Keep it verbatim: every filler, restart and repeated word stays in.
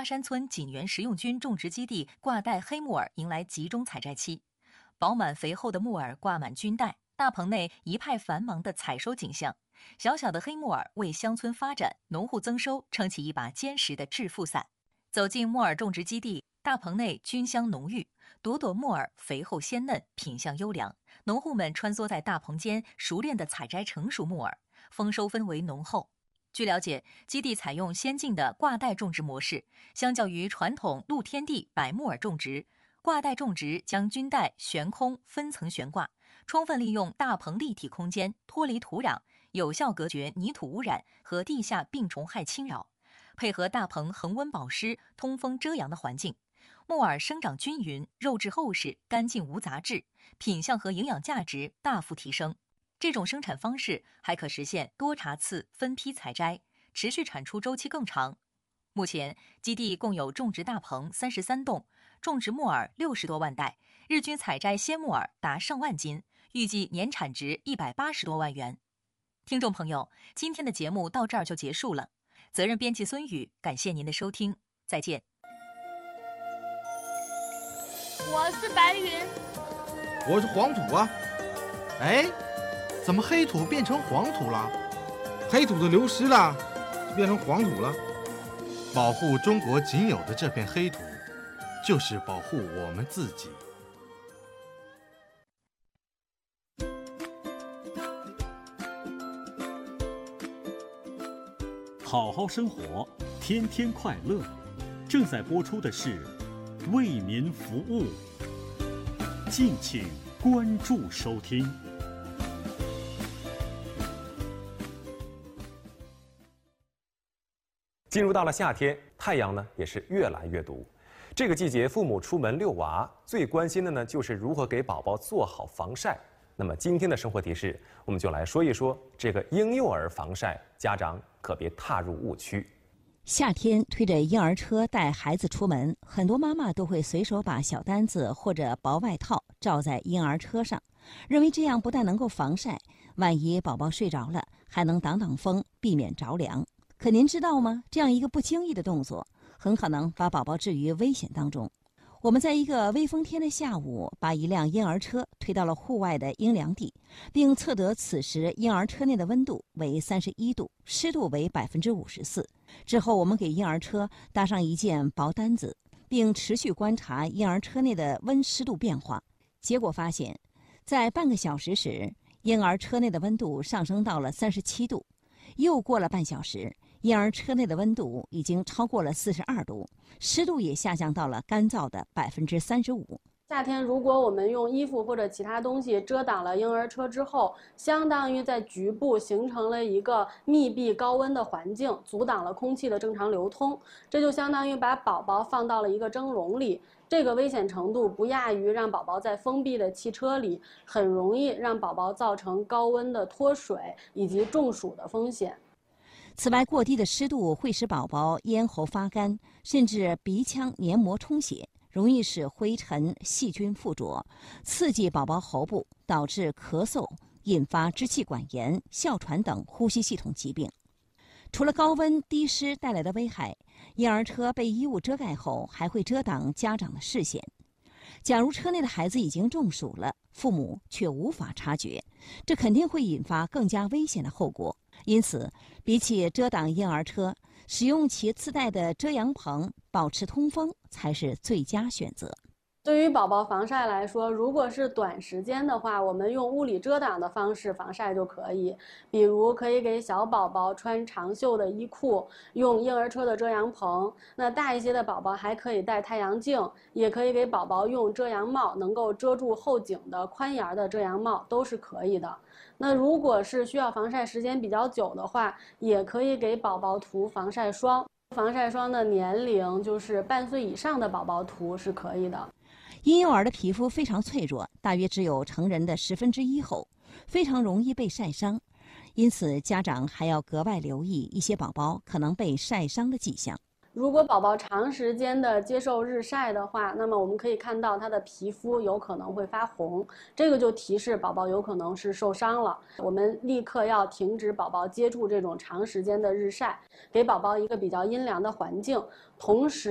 巴山村锦源食用菌种植基地挂带黑木耳迎来集中采摘期，饱满肥厚的木耳挂满菌袋，大棚内一派繁忙的采收景象。小小的黑木耳为乡村发展、农户增收撑起一把坚实的致富伞。走进木耳种植基地，大棚内菌香浓郁，朵朵木耳肥厚鲜嫩，品相优良。农户们穿梭在大棚间，熟练地采摘成熟木耳，丰收氛围浓厚。据了解，基地采用先进的挂带种植模式，相较于传统露天地柏木耳种植，挂带种植将菌带悬空分层悬挂，充分利用大棚立体空间，脱离土壤，有效隔绝泥土污染和地下病虫害侵扰，配合大棚恒温保湿、通风遮阳的环境，木耳生长均匀，肉质厚实，干净无杂质，品相和营养价值大幅提升。这种生产方式还可实现多茬次分批采摘，持续产出周期更长。目前，基地共有种植大棚三十三栋，种植木耳六十多万袋，日均采摘鲜木耳达上万斤，预计年产值一百八十多万元。听众朋友，今天的节目到这儿就结束了。责任编辑孙宇，感谢您的收听，再见。 我是白云， 我是黄土啊。哎，怎么黑土变成黄土了？黑土的流失了，就变成黄土了。保护中国仅有的这片黑土，就是保护我们自己。 好好生活，天天快乐。正在播出的是《为民服务》，敬请关注收听。 进入到了夏天，太阳呢也是越来越毒。这个季节，父母出门遛娃，最关心的呢就是如何给宝宝做好防晒。那么今天的生活提示，我们就来说一说这个婴幼儿防晒，家长可别踏入误区。 夏天推着婴儿车带孩子出门，很多妈妈都会随手把小单子或者薄外套罩在婴儿车上，认为这样不但能够防晒，万一宝宝睡着了，还能挡挡风，避免着凉。可您知道吗？这样一个不经意的动作，很可能把宝宝置于危险当中。我们在一个微风天的下午，把一辆婴儿车推到了户外的阴凉地，并测得此时婴儿车内的温度为三十一度，湿度为百分之五十四。之后，我们给婴儿车搭上一件薄单子，并持续观察婴儿车内的温湿度变化。结果发现，在半个小时时，婴儿车内的温度上升到了三十七度。又过了半小时，婴儿车内的温度已经超过了四十二度，湿度也下降到了干燥的百分之三十五。 夏天，如果我们用衣服或者其他东西遮挡了婴儿车之后，相当于在局部形成了一个密闭高温的环境，阻挡了空气的正常流通，这就相当于把宝宝放到了一个蒸笼里。这个危险程度不亚于让宝宝在封闭的汽车里，很容易让宝宝造成高温的脱水以及中暑的风险。 此外，过低的湿度会使宝宝咽喉发干，甚至鼻腔黏膜充血，容易使灰尘、细菌附着，刺激宝宝喉部，导致咳嗽，引发支气管炎、哮喘等呼吸系统疾病。除了高温低湿带来的危害，婴儿车被衣物遮盖后还会遮挡家长的视线。假如车内的孩子已经中暑了，父母却无法察觉，这肯定会引发更加危险的后果。因此，比起遮挡婴儿车，使用其自带的遮阳棚，保持通风才是最佳选择。 对于宝宝防晒来说，如果是短时间的话，我们用物理遮挡的方式防晒就可以。比如可以给小宝宝穿长袖的衣裤，用婴儿车的遮阳棚。那大一些的宝宝还可以戴太阳镜，也可以给宝宝用遮阳帽，能够遮住后颈的宽檐的遮阳帽都是可以的。那如果是需要防晒时间比较久的话，也可以给宝宝涂防晒霜。防晒霜的年龄就是半岁以上的宝宝涂是可以的。 婴幼儿的皮肤非常脆弱，大约只有成人的十分之一厚，非常容易被晒伤。因此，家长还要格外留意一些宝宝可能被晒伤的迹象。 如果宝宝长时间的接受日晒的话，那么我们可以看到他的皮肤有可能会发红，这个就提示宝宝有可能是受伤了。我们立刻要停止宝宝接触这种长时间的日晒，给宝宝一个比较阴凉的环境，同时